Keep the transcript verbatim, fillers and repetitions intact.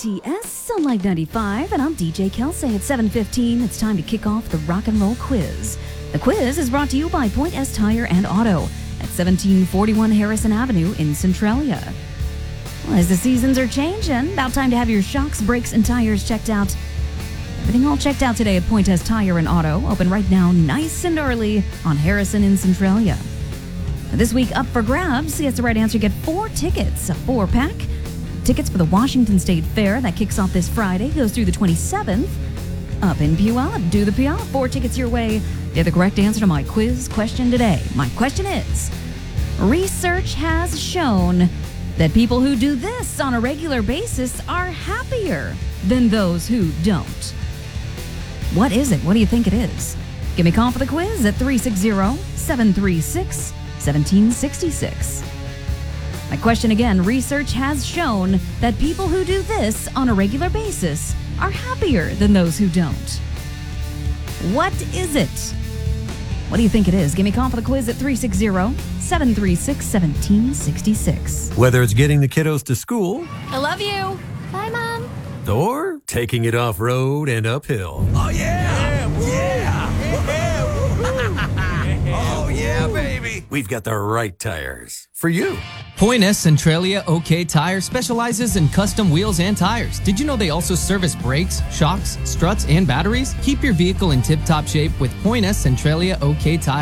T S, Sunlight ninety-five, and I'm D J Kelsey. At seven fifteen, it's time to kick off the rock and roll quiz. The quiz is brought to you by Point S Tire and Auto at seventeen forty-one Harrison Avenue in Centralia. Well, as the seasons are changing, about time to have your shocks, brakes, and tires checked out. Everything all checked out today at Point S Tire and Auto, open right now nice and early on Harrison in Centralia. This week, up for grabs, yes, the right answer, get four tickets, a four-pack. Tickets for the Washington State Fair that kicks off this Friday, goes through the twenty-seventh. Up in Puyallup, do the Puyallup, four tickets your way. You have the correct answer to my quiz question today. My question is, research has shown that people who do this on a regular basis are happier than those who don't. What is it? What do you think it is? Give me a call for the quiz at three six zero, seven three six, one seven six six. My question again, research has shown that people who do this on a regular basis are happier than those who don't. What is it? What do you think it is? Give me a call for the quiz at three six zero, seven three six, one seven six six. Whether it's getting the kiddos to school, I love you. Bye, Mom. or taking it off-road and uphill. Oh, yeah! Yeah! Yeah! Yeah. Oh, yeah, baby! We've got the right tires for you. Point S Centralia OK Tire specializes in custom wheels and tires. Did you know they also service brakes, shocks, struts, and batteries? Keep your vehicle in tip-top shape with Point S Centralia OK Tire.